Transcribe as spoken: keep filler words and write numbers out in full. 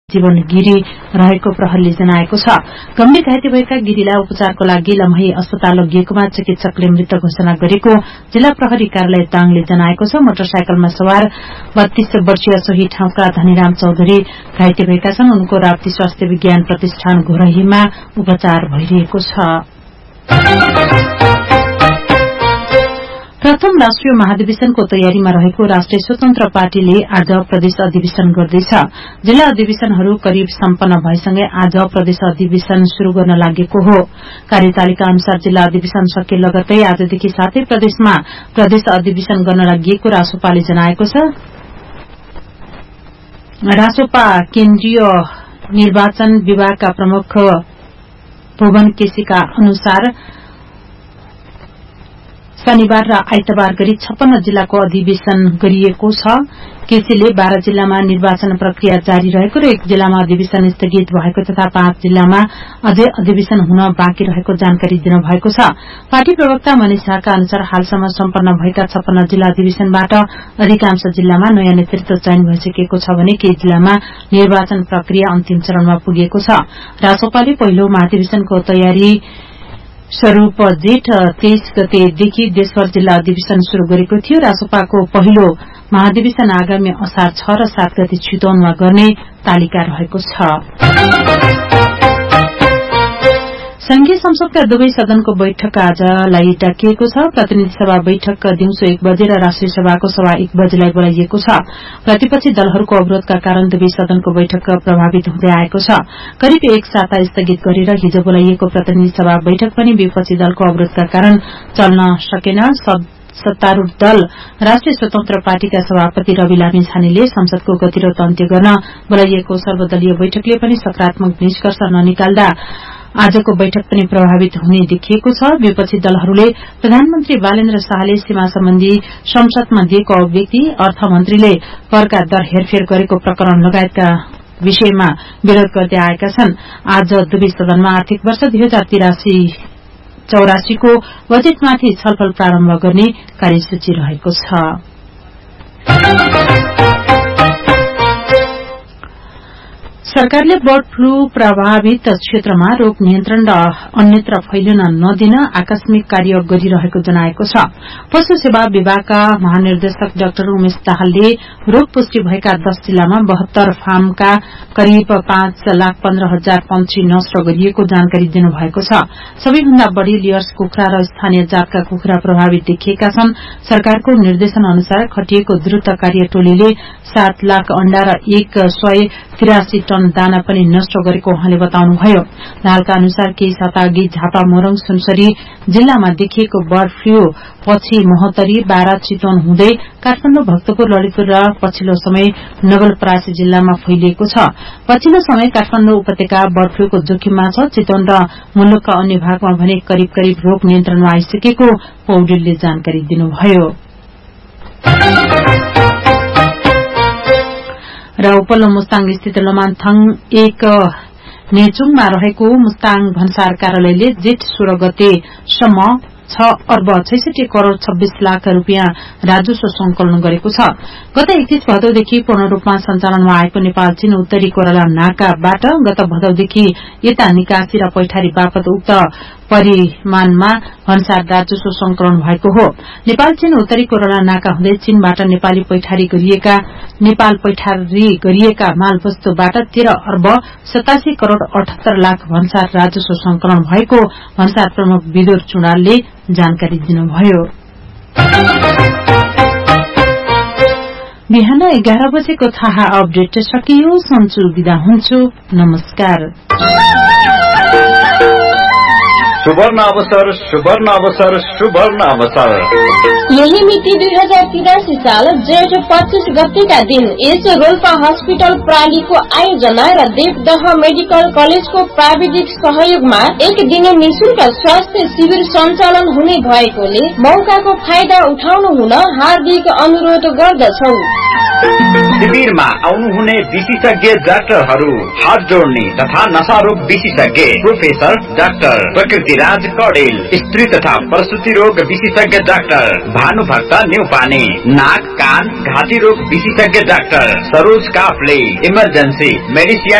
जीवन गिरी रहेको प्रहरीले जनाएको छ। गम्भीर घाइते भएका गिरीलाई उपचारको लागि लम्हे अस्पताल लगिएकोमा चिकित्सकले मृत घोषणा गरेको जिल्ला प्रहरी कार्यालय दाङले जनाएको छ। मोटरसाइकलमा सवार बत्तीस वर्षीय सोही ठाउँका धनीराम चौधरी घाइते भएका छन्। उनको राप्ती स्वास्थ्य विज्ञान प्रतिष्ठान घोरहीमा उपचार भइरहेको छ। प्रथम राष्ट्रिय महाधिवेशनको तयारीमा रहेको राष्ट्रिय स्वतन्त्र पार्टीले आज प्रदेश अधिवेशन गर्दैछ। जिल्ला अधिवेशनहरू करिब सम्पन्न भएसँगै आज प्रदेश अधिवेशन शुरू गर्न लागेको हो। कार्यतालिका अनुसार जिल्ला अधिवेशन सके लगत्तै आजदेखि सातै प्रदेशमा प्रदेश अधिवेशन गर्न लागि रासोपाले जनाएको छ। रासोपा केन्द्रीय निर्वाचन विभागका प्रमुख भुवन केसीका अनुसार शनिबार र आइतबार गरी छप्पन्न जिल्लाको अधिवेशन गरिएको छ। केसीले बाह्र जिल्लामा निर्वाचन प्रक्रिया जारी रहेको र एक जिल्लामा अधिवेशन स्थगित भएको तथा पाँच जिल्लामा अझै अधिवेशन हुन बाँकी रहेको जानकारी दिनुभएको छ। पार्टी प्रवक्ता मनिष झाका अनुसार हालसम्म सम्पन्न भएका छप्पन्न जिल्ला अधिवेशनबाट अधिकांश जिल्लामा नयाँ नेतृत्व चयन भइसकेको छ भने केही जिल्लामा निर्वाचन प्रक्रिया अन्तिम चरणमा पुगेको छ। रासोपाले पहिलो महाधिवेशनको तयारी स्वरूप जेठ तेइस गतेदेखि देशभर जिल्ला अधिवेशन शुरू गरेको थियो। रासोपाको पहिलो महाधिवेशन आगामी असार छ र सात गते चितवनमा गर्ने तालिका रहेको छ। संघीय संसदका दुवै सदनको बैठक आजलाई डाकिएको छ। प्रतिनिधि सभा बैठक दिउँसो एक बजे र राष्ट्रिय सभाको सभा एक बजेलाई बोलाइएको छ। प्रतिपक्षी दलहरूको अवरोधका कारण दुवै सदनको बैठक प्रभावित हुँदै आएको छ। करिब एक साता स्थगित गरेर हिजो बोलाइएको प्रतिनिधि सभा बैठक पनि विपक्षी दलको अवरोधका कारण चल्न सकेन। सत्तारूढ़ दल राष्ट्रिय स्वतन्त्र पार्टीका सभापति रवि लामिछानेले संसदको गतिरोध अन्त्य गर्न बोलाइएको सर्वदलीय बैठकले पनि सकारात्मक निष्कर्ष ननिकाल्दा आजको बैठक पनि प्रभावित हुने देखिएको छ। विपक्षी दलहरूले प्रधानमन्त्री बालेन्द्र शाहले सीमा सम्बन्धी संसदमा दिएको अभिव्यक्ति, अर्थमन्त्रीले करका दर हेरफेर गरेको प्रकरण लगायतका विषयमा विरोध गर्दै आएका छन्। आज दुवै सदनमा आर्थिक वर्ष दुई हजार तिरासी चौरासी को बजेटमाथि छलफल प्रारम्भ गर्ने कार्यसूची रहेको छ। सरकारले बर्ड फ्लू प्रभावित क्षेत्रमा रोग नियन्त्रण र अन्यत्र फैलिन नदिन आकस्मिक कार्य गरिरहेको जनाएको छ। पशु सेवा विभागका महानिर्देशक डाक्टर उमेश दाहालले रोग पुष्टि भएका दस जिल्लामा बहत्तर फार्मका करिब पाँच लाख पन्ध्र हजार पंक्षी नष्ट गरिएको जानकारी दिनुभएको छ। सबैभन्दा बढ़ी लियर्स कुखुरा र स्थानीय जातका कुखुरा प्रभावित देखिएका छन्। सरकारको निर्देशन अनुसार खटिएको द्रुत कार्य टोलीले सात लाख अण्डा र एक सय तिरासी टन दाना पनि नष्ट गरेको उहाँले बताउनुभयो। दाहालका अनुसार केही साता अघि झापा, मोरङ, सुनसरी जिल्लामा देखिएको बर्ड फ्लू पछि महोत्तरी, बारा, चितवन हुँदै काठमाडौँ, भक्तपुर, ललितपुर र पछिल्लो समय नवलपरासी जिल्लामा फैलिएको छ। पछिल्लो समय काठमाडौँ उपत्यका बर्ड फ्लूको जोखिममा छ। चितवन र मुलुकका अन्य भागमा भने करिब करिब रोग नियन्त्रणमा आइसकेको पौडेलले जानकारी दिनुभयो। र उपल्लो मुस्ताङ स्थित लोमान्थङ एक नेचुङमा रहेको मुस्ताङ भन्सार कार्यालयले जेठ सोह्र गतेसम्म छ अर्ब छैसठी करोड़ छब्बीस लाख रूपियाँ राजस्व संकलन गरेको छ। गत एकतीस भदौदेखि पूर्ण रूपमा सञ्चालनमा आएको नेपाल चीन उत्तरी कोरला नाकाबाट गत भदौदेखि यता निकासी र पैठारी बापत उक्त परिमाणमा भन्सार राजस्व संकलन भएको हो। नेपाल चीन उत्तरी कोरला नाका हुँदै चीनबाट नेपाली पैठारी गरिएका नेपाल पैठारी गरिएका माल वस्तुबाट तेह्र अर्ब सतासी करोड़ अठहत्तर लाख भन्सार राजस्व संकलन भएको भन्सार प्रमुख विदुर चुडालले जानकारी दिनुभयो। बिहान एघार बजेको थाहा अपडेट सकियो। सन्चु बिदा हुन्छु। नमस्कार। सुवर्ण अवसर, सुवर्ण अवसर, सुवर्ण अवसर। यही मिति दुई हजार तिरासी साल जेठ पच्चीस गतेका दिन यस रोल्पा हस्पिटल प्रालीको आयोजना र देवदह मेडिकल कलेजको प्राविधिक सहयोगमा एक दिन निशुल्क स्वास्थ्य शिविर सञ्चालन हुने भएकोले मौकाको फाइदा उठाउनु हुन हार्दिक अनुरोध गर्दछौ। शिविरमा आउनुहुने विशेषज्ञ डाक्टरहरू हात जोड्ने तथा नशारोग विशेषज्ञ प्रोफेसर डाक्टर प्रकृतिराज कडेल, स्त्री तथा प्रसूति रोग विशेषज्ञ डाक्टर भानुभक्त न्यौपाने, नाक कान घाँटी रोग विशेषज्ञ doctor Saroj Kafle, emergency medicine